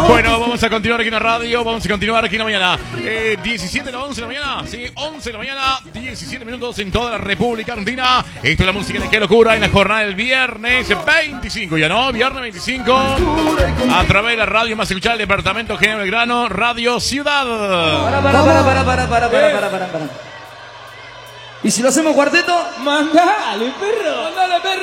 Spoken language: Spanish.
Bueno, vamos a continuar aquí en la radio, vamos a continuar aquí en la mañana. 17 a las 11 de la mañana, sí, 11 de la mañana, 17 minutos en toda la República Argentina. Esto es la música de Qué Locura en la jornada del viernes 25, ya no, viernes 25, a través de la radio más escuchada del departamento General Belgrano, Radio Ciudad. Para. ¿Y si lo hacemos cuarteto? Mandale, perro. Mandale, perro.